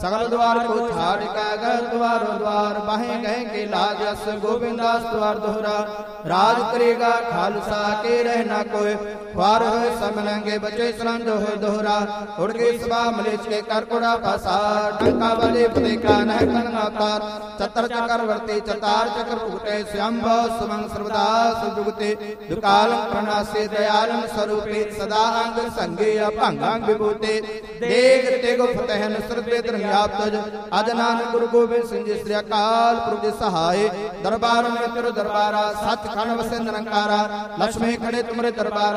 सगल द्वार को छाड़ का गए द्वारों द्वार बाहें गए के लाज अस गोविंदास द्वार दोहरा राज करेगा खालसा के रहना कोई वार हो समलंगे बचे सनंद हो दोहरा उड़ गई सभा मलेच के करकुड़ा पासा डंका बले पते का नह कनगातार चतर चक्रवर्ती चतार चक्र पुगटे श्याम्भ सुमंग सर्वदा सुजुगते दुकाल प्रणासे दयाल स्वरूपे सदा अंग संगे अभंगांग विभूते देग तेगो फतेह नुसरत बेदरयाब तज अज नानक गुरु गोबिंद सिंह जी श्री अकाल पुरख जी सहाय दरबार में तेरो दरबारा सच खन वसे निरंकारा लक्ष्मी खड़े तुमरे दरबार